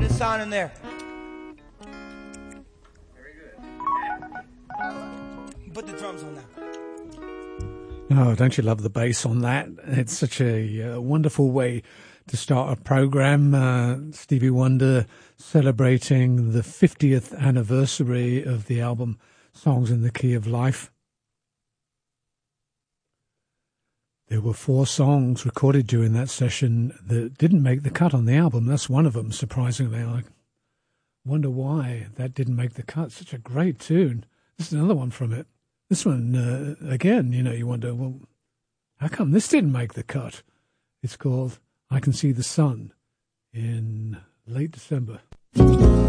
Put a sound in there. Very good. Put the drums on now. Oh, don't you love the bass on that? It's such a wonderful way to start a program. Stevie Wonder celebrating the 50th anniversary of the album Songs in the Key of Life. There were 4 songs recorded during that session that didn't make the cut on the album. That's one of them, surprisingly. I wonder why that didn't make the cut. Such a great tune. This is another one from it. This one, again, you wonder, well, how come this didn't make the cut? It's called I Can See the Sun in late December.